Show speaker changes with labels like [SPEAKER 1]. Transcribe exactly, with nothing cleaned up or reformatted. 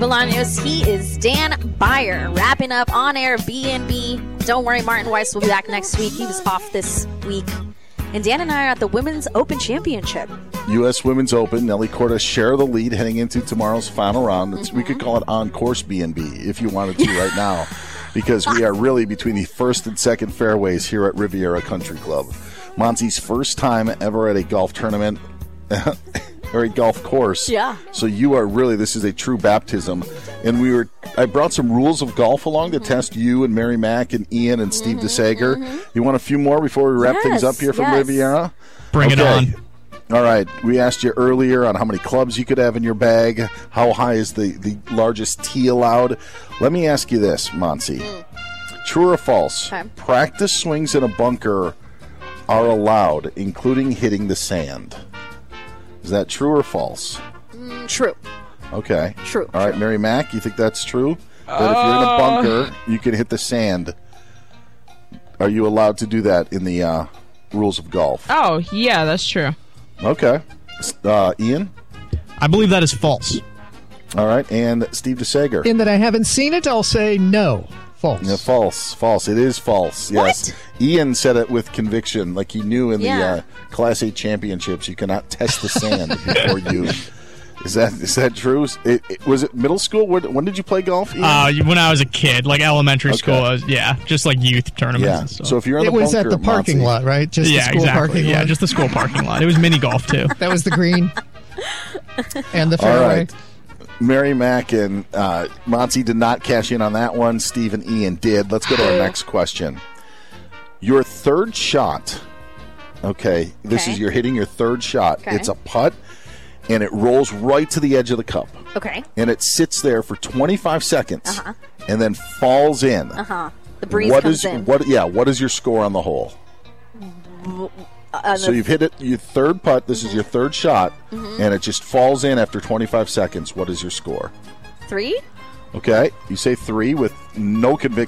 [SPEAKER 1] Bolaños. He is Dan Beyer, wrapping up On Air B and B. Don't worry, Martin Weiss will be back next week. He was off this week. And Dan and I are at the Women's Open Championship.
[SPEAKER 2] U S Women's Open. Nelly Corda share the lead heading into tomorrow's final round. It's,
[SPEAKER 1] Mm-hmm.
[SPEAKER 2] We could call it On-Course B and B if you wanted to right now, because we are really between the first and second fairways here at Riviera Country Club. Monty's first time ever at a golf tournament or a golf course.
[SPEAKER 1] Yeah.
[SPEAKER 2] So you are really, this is a true baptism. And we were, I brought some rules of golf along to test you and Mary Mack and Ian and Steve DeSager. You want a few more before we wrap
[SPEAKER 1] Yes,
[SPEAKER 2] things up here from
[SPEAKER 1] yes.
[SPEAKER 2] Riviera?
[SPEAKER 3] Bring it on.
[SPEAKER 2] All right. We asked you earlier on how many clubs you could have in your bag. How high is the, the largest tee allowed? Let me ask you this, Monty. True or false?
[SPEAKER 1] Okay.
[SPEAKER 2] Practice swings in a bunker are allowed, including hitting the sand. Is that true or false?
[SPEAKER 1] Mm, true.
[SPEAKER 2] Okay.
[SPEAKER 1] True.
[SPEAKER 2] All right,
[SPEAKER 1] true.
[SPEAKER 2] Mary Mack, you think that's true? That if you're in a bunker, you can hit the sand. Are you allowed to do that in the uh, rules of golf?
[SPEAKER 3] Oh, yeah, that's true.
[SPEAKER 2] Okay. Uh, Ian?
[SPEAKER 3] I believe that is false.
[SPEAKER 2] All right. And Steve DeSager?
[SPEAKER 4] In that I haven't seen it, I'll say no. False.
[SPEAKER 2] Yeah, false. False. It is false. Yes.
[SPEAKER 1] What?
[SPEAKER 2] Ian said it with conviction, like he knew in
[SPEAKER 1] Yeah.
[SPEAKER 2] the uh, Class A championships you cannot test the sand before you. Is that is that true? It, it, was it middle school? When, when did you play golf, Ian?
[SPEAKER 3] Uh, when I was a kid, like elementary
[SPEAKER 2] Okay.
[SPEAKER 3] school, I was, yeah, just like youth tournaments
[SPEAKER 2] yeah.
[SPEAKER 3] and stuff.
[SPEAKER 2] So if you're in
[SPEAKER 4] It
[SPEAKER 2] the
[SPEAKER 4] was
[SPEAKER 2] bunker,
[SPEAKER 4] at the parking
[SPEAKER 2] Monty,
[SPEAKER 4] lot, right? Just
[SPEAKER 3] yeah,
[SPEAKER 4] the school
[SPEAKER 3] exactly.
[SPEAKER 4] parking
[SPEAKER 3] Yeah,
[SPEAKER 4] lot.
[SPEAKER 3] just the school parking lot. It was mini golf too.
[SPEAKER 4] That was the green and the
[SPEAKER 2] All
[SPEAKER 4] fairway.
[SPEAKER 2] right. Mary Mack and uh, Monty did not cash in on that one. Steve and Ian did. Let's go to our next question. Your third shot, okay, this
[SPEAKER 1] Okay.
[SPEAKER 2] is you're hitting your third shot.
[SPEAKER 1] Okay.
[SPEAKER 2] It's a putt, and it rolls right to the edge of the cup.
[SPEAKER 1] Okay.
[SPEAKER 2] And it sits there for twenty-five seconds
[SPEAKER 1] Uh-huh.
[SPEAKER 2] and then falls in.
[SPEAKER 1] Uh-huh. The breeze
[SPEAKER 2] What
[SPEAKER 1] comes
[SPEAKER 2] is
[SPEAKER 1] in.
[SPEAKER 2] what? Yeah, what is your score on the hole?
[SPEAKER 1] Uh,
[SPEAKER 2] So you've hit it, your third putt. This
[SPEAKER 1] Mm-hmm.
[SPEAKER 2] is your third shot, and it just falls in after twenty-five seconds. What is your score?
[SPEAKER 1] Three?
[SPEAKER 2] Okay, you say three with no conviction.